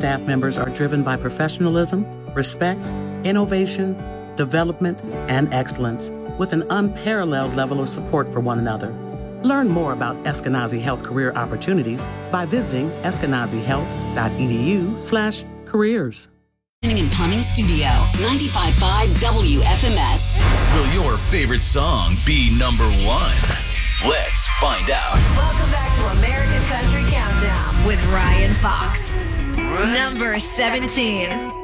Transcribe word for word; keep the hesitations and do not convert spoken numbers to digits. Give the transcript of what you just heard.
staff members are driven by professionalism, respect, innovation, development, and excellence, with an unparalleled level of support for one another. Learn more about Eskenazi Health career opportunities by visiting eskenazihealth.edu slash careers. In Plumbing Studio, ninety-five point five W F M S. Will your favorite song be number one? Let's find out. Welcome back to American Country Countdown with Ryan Fox. Number seventeen.